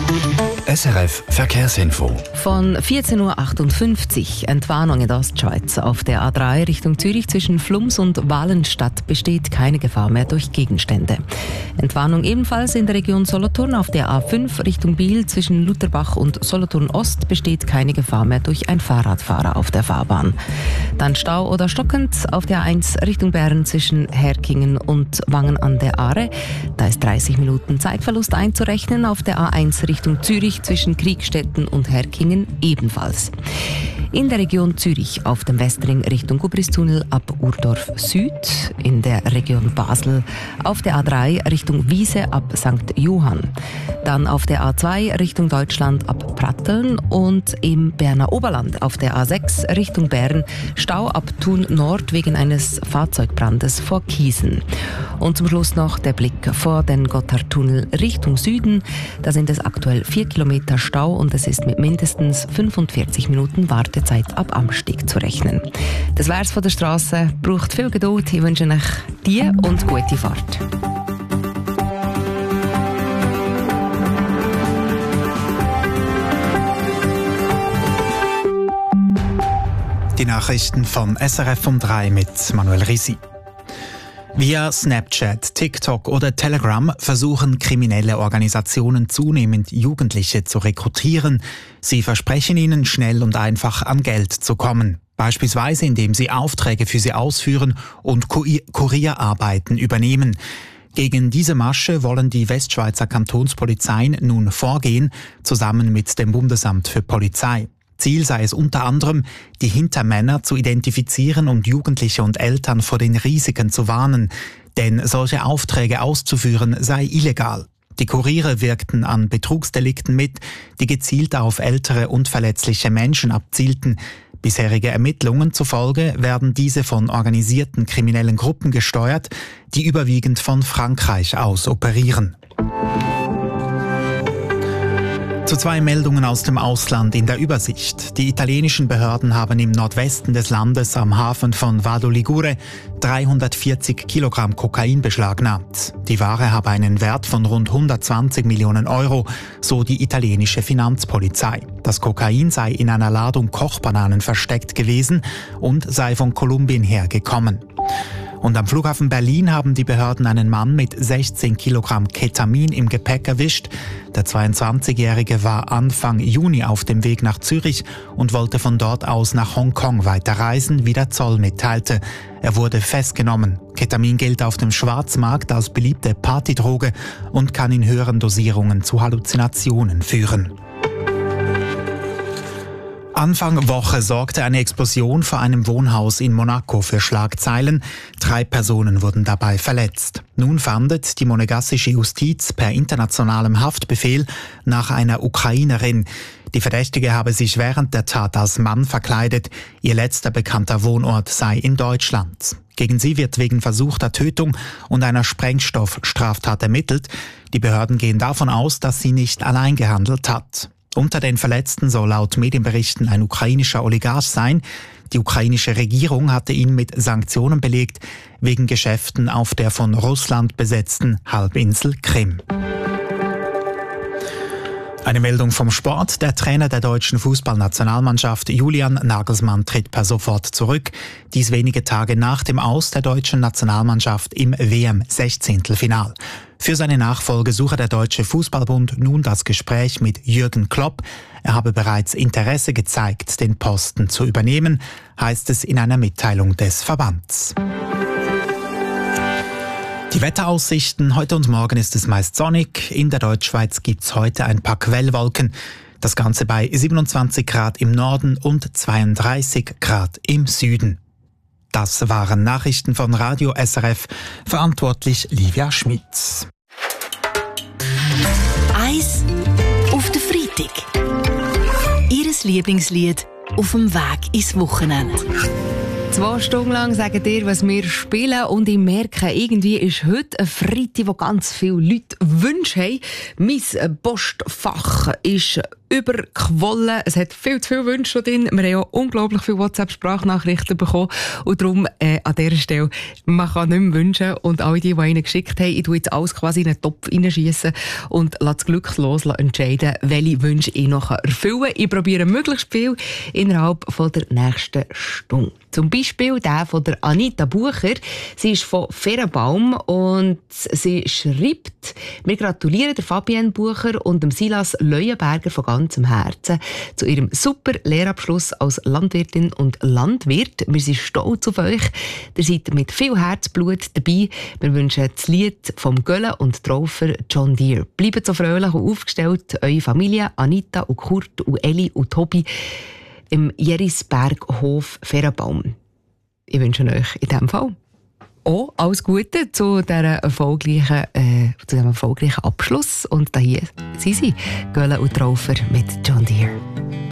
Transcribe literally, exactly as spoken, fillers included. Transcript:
S R F Verkehrsinfo. Von vierzehn Uhr achtundfünfzig. Entwarnung in der Ostschweiz. Auf der A drei Richtung Zürich zwischen Flums und Walenstadt besteht keine Gefahr mehr durch Gegenstände. Entwarnung ebenfalls in der Region Solothurn. Auf der A fünf Richtung Biel zwischen Lutherbach und Solothurn Ost besteht keine Gefahr mehr durch einen Fahrradfahrer auf der Fahrbahn. Dann Stau oder stockend auf der A eins Richtung Bern zwischen Herkingen und Wangen an der Aare. Da ist dreißig Minuten Zeitverlust einzurechnen. Auf der A eins Richtung Zürich zwischen Kriegstetten und Herkingen ebenfalls. In der Region Zürich auf dem Westring Richtung Gubristunnel ab Urdorf Süd, in der Region Basel auf der A drei Richtung Wiese ab Sankt Johann, dann auf der A zwei Richtung Deutschland ab Pratteln und im Berner Oberland auf der A sechs Richtung Bern Stau ab Thun Nord wegen eines Fahrzeugbrandes vor Kiesen. Und zum Schluss noch der Blick vor den Gotthardtunnel Richtung Süden. Da sind es aktuell vier Kilometer Stau und es ist mit mindestens fünfundvierzig Minuten Wartezeit ab Amstig zu rechnen. Das wär's von der Straße. Braucht viel Geduld. Ich wünsche euch die und gute Fahrt. Die Nachrichten von S R F um drei mit Manuel Risi. Via Snapchat, TikTok oder Telegram versuchen kriminelle Organisationen zunehmend Jugendliche zu rekrutieren. Sie versprechen ihnen, schnell und einfach an Geld zu kommen. Beispielsweise indem sie Aufträge für sie ausführen und Kurierarbeiten übernehmen. Gegen diese Masche wollen die Westschweizer Kantonspolizeien nun vorgehen, zusammen mit dem Bundesamt für Polizei. Ziel sei es unter anderem, die Hintermänner zu identifizieren und Jugendliche und Eltern vor den Risiken zu warnen. Denn solche Aufträge auszuführen sei illegal. Die Kuriere wirkten an Betrugsdelikten mit, die gezielt auf ältere und verletzliche Menschen abzielten. Bisherige Ermittlungen zufolge werden diese von organisierten kriminellen Gruppen gesteuert, die überwiegend von Frankreich aus operieren. Zu zwei Meldungen aus dem Ausland in der Übersicht. Die italienischen Behörden haben im Nordwesten des Landes am Hafen von Vado Ligure dreihundertvierzig Kilogramm Kokain beschlagnahmt. Die Ware habe einen Wert von rund hundertzwanzig Millionen Euro, so die italienische Finanzpolizei. Das Kokain sei in einer Ladung Kochbananen versteckt gewesen und sei von Kolumbien hergekommen. Und am Flughafen Berlin haben die Behörden einen Mann mit sechzehn Kilogramm Ketamin im Gepäck erwischt. Der zweiundzwanzigjährige war Anfang Juni auf dem Weg nach Zürich und wollte von dort aus nach Hongkong weiterreisen, wie der Zoll mitteilte. Er wurde festgenommen. Ketamin gilt auf dem Schwarzmarkt als beliebte Partydroge und kann in höheren Dosierungen zu Halluzinationen führen. Anfang Woche sorgte eine Explosion vor einem Wohnhaus in Monaco für Schlagzeilen. Drei Personen wurden dabei verletzt. Nun fahndet die monegassische Justiz per internationalem Haftbefehl nach einer Ukrainerin. Die Verdächtige habe sich während der Tat als Mann verkleidet. Ihr letzter bekannter Wohnort sei in Deutschland. Gegen sie wird wegen versuchter Tötung und einer Sprengstoffstraftat ermittelt. Die Behörden gehen davon aus, dass sie nicht allein gehandelt hat. Unter den Verletzten soll laut Medienberichten ein ukrainischer Oligarch sein. Die ukrainische Regierung hatte ihn mit Sanktionen belegt, wegen Geschäften auf der von Russland besetzten Halbinsel Krim. Eine Meldung vom Sport. Der Trainer der deutschen Fußballnationalmannschaft Julian Nagelsmann tritt per sofort zurück. Dies wenige Tage nach dem Aus der deutschen Nationalmannschaft im W M-Sechzehntelfinal. Für seine Nachfolge suche der Deutsche Fußballbund nun das Gespräch mit Jürgen Klopp. Er habe bereits Interesse gezeigt, den Posten zu übernehmen, heißt es in einer Mitteilung des Verbands. Die Wetteraussichten. Heute und morgen ist es meist sonnig. In der Deutschschweiz gibt's heute ein paar Quellwolken. Das Ganze bei siebenundzwanzig Grad im Norden und zweiunddreißig Grad im Süden. Das waren Nachrichten von Radio S R F, verantwortlich Livia Schmitz. Eis auf den Freitag. Ihres Lieblingslied auf dem Weg ins Wochenende. Zwei Stunden lang sagen dir, was wir spielen, und ich merke, irgendwie ist heute ein Freitag, wo ganz viele Leute Wünsche haben. Mein Postfach ist überquollen. Es hat viel zu viele Wünsche drin. Wir haben auch unglaublich viele WhatsApp-Sprachnachrichten bekommen. Und darum äh, an dieser Stelle, man kann nicht mehr wünschen. Und alle die, die einen geschickt haben, ich tue jetzt alles quasi in einen Topf reinschiessen und lasse das Glück los, lasse entscheiden, welche Wünsche ich noch erfüllen kann. Ich probiere möglichst viel innerhalb von der nächsten Stunde. Zum Beispiel der von der Anita Bucher. Sie ist von Ferenbaum und sie schreibt: Wir gratulieren der Fabienne Bucher und dem Silas Leuenberger von ganzem Herzen zu ihrem super Lehrabschluss als Landwirtin und Landwirt. Wir sind stolz auf euch. Ihr seid mit viel Herzblut dabei. Wir wünschen das Lied vom Gölle und Traufer John Deere. Bleibt so fröhlich und aufgestellt, eure Familie Anita und Kurt und Eli und Tobi im Jerisberghof Ferenbaum. Ich wünsche euch in diesem Fall auch alles Gute zu dieser erfolgreichen, äh, zu diesem erfolgreichen Abschluss. Und da hier sind sie, Gölle und Traufer mit John Deere.